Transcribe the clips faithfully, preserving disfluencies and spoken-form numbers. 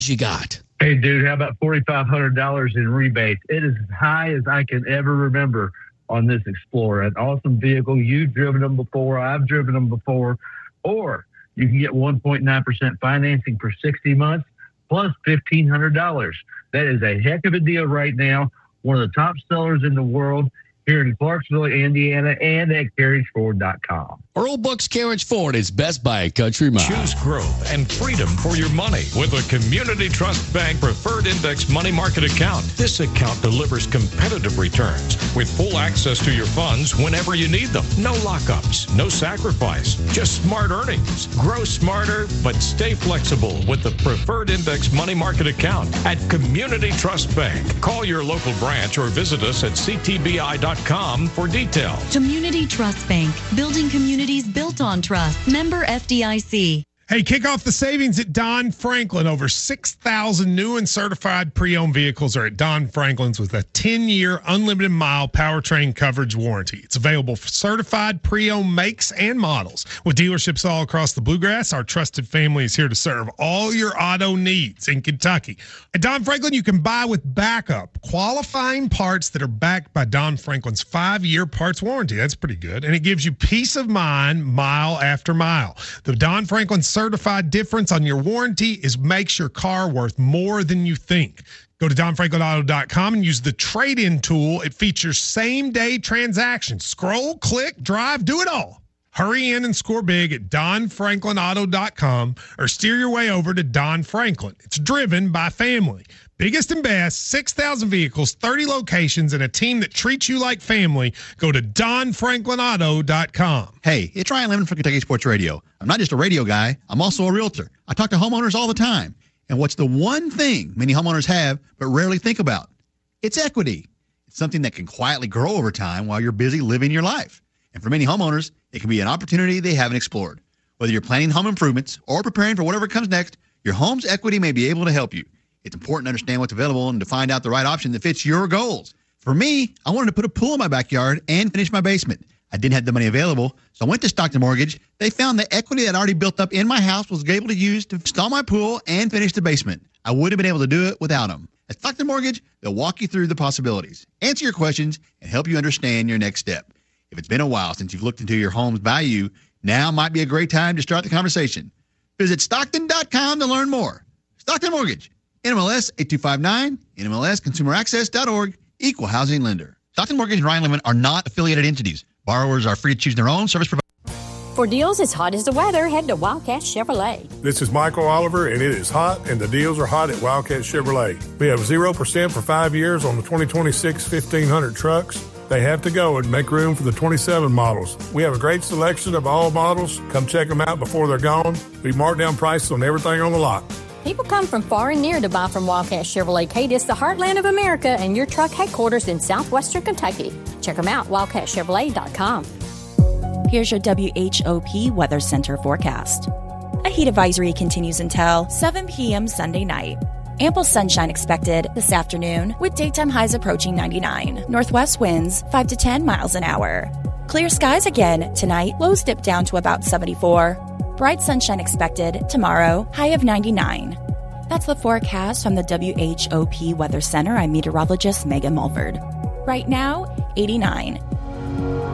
you got? Hey, dude, how about forty-five hundred dollars in rebates? It is as high as I can ever remember on this Explorer. An awesome vehicle. You've driven them before. I've driven them before. Or you can get one point nine percent financing for sixty months plus fifteen hundred dollars. That is a heck of a deal right now. One of the top sellers in the world here in Clarksville, Indiana, and at carriage ford dot com. Earl Books Carriage Ford is best by a country mile. Choose growth and freedom for your money with a Community Trust Bank Preferred Index Money Market account. This account delivers competitive returns with full access to your funds whenever you need them. No lockups, no sacrifice, just smart earnings. Grow smarter, but stay flexible with the Preferred Index Money Market account at Community Trust Bank. Call your local branch or visit us at c t b i dot com for details. Community Trust Bank, building communities built on trust. Member F D I C. Hey, kick off the savings at Don Franklin. Over six thousand new and certified pre-owned vehicles are at Don Franklin's with a ten-year unlimited mile powertrain coverage warranty. It's available for certified pre-owned makes and models. With dealerships all across the Bluegrass, our trusted family is here to serve all your auto needs in Kentucky. At Don Franklin, you can buy with backup, qualifying parts that are backed by Don Franklin's five-year parts warranty. That's pretty good. And it gives you peace of mind mile after mile. The Don Franklin certified difference on your warranty is makes your car worth more than you think. Go to don franklin auto dot com and use the trade-in tool. It features same-day transactions. Scroll, click, drive, do it all. Hurry in and score big at don franklin auto dot com or steer your way over to Don Franklin. It's driven by family. Biggest and best, six thousand vehicles, thirty locations, and a team that treats you like family. Go to don franklin auto dot com. Hey, it's Ryan Lemon from Kentucky Sports Radio. I'm not just a radio guy. I'm also a realtor. I talk to homeowners all the time. And what's the one thing many homeowners have but rarely think about? It's equity. It's something that can quietly grow over time while you're busy living your life. And for many homeowners, it can be an opportunity they haven't explored. Whether you're planning home improvements or preparing for whatever comes next, your home's equity may be able to help you. It's important to understand what's available and to find out the right option that fits your goals. For me, I wanted to put a pool in my backyard and finish my basement. I didn't have the money available, so I went to Stockton Mortgage. They found the equity that already built up in my house was able to use to install my pool and finish the basement. I wouldn't have been able to do it without them. At Stockton Mortgage, they'll walk you through the possibilities, answer your questions, and help you understand your next step. If it's been a while since you've looked into your home's value, now might be a great time to start the conversation. Visit stockton dot com to learn more. Stockton Mortgage, N M L S eight two five nine, N M L S consumer access dot org, equal housing lender. Stockton Mortgage and Ryan Lemon are not affiliated entities. Borrowers are free to choose their own service provider. For deals as hot as the weather, head to Wildcat Chevrolet. This is Michael Oliver, and it is hot, and the deals are hot at Wildcat Chevrolet. We have zero percent for five years on the twenty twenty-six fifteen hundred trucks. They have to go and make room for the twenty-seven models. We have a great selection of all models. Come check them out before they're gone. We mark down prices on everything on the lot. People come from far and near to buy from Wildcat Chevrolet Cadiz, the heartland of America, and your truck headquarters in southwestern Kentucky. Check them out, wildcat chevrolet dot com. Here's your W H O P Weather Center forecast. A heat advisory continues until seven p.m. Sunday night. Ample sunshine expected this afternoon with daytime highs approaching ninety-nine. Northwest winds five to ten miles an hour. Clear skies again tonight. Lows dip down to about seventy-four. Bright sunshine expected tomorrow. High of ninety-nine. That's the forecast from the W H O P Weather Center. I'm meteorologist Megan Mulford. Right now, eighty-nine.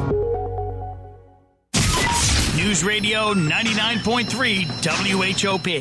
News Radio ninety-nine point three W H O P.